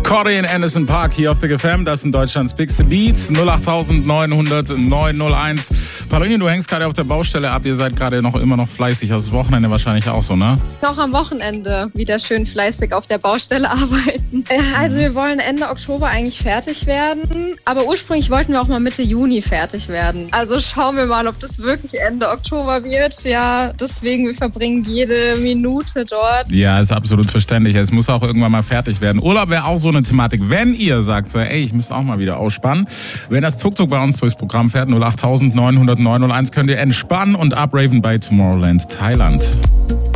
Corey in Anderson Park hier auf Big FM. Das sind Deutschlands bigste Beats. 08900 901. Pauline, du hängst gerade auf der Baustelle ab. Ihr seid gerade immer noch fleißig. Also das Wochenende wahrscheinlich auch so, ne? Noch am Wochenende wieder schön fleißig auf der Baustelle arbeiten. Also wir wollen Ende Oktober eigentlich fertig werden. Aber ursprünglich wollten wir auch mal Mitte Juni fertig werden. Also schauen wir mal, ob das wirklich Ende Oktober wird. Ja, deswegen, wir verbringen jede Minute dort. Ja, ist absolut verständlich. Es muss auch irgendwann mal fertig werden. Urlaub wäre auch so eine Thematik. Wenn ihr sagt, so, ey, ich müsste auch mal wieder ausspannen. Wenn das Tuk-Tuk bei uns durchs Programm fährt, 08900 901, könnt ihr entspannen und upraven bei Tomorrowland Thailand.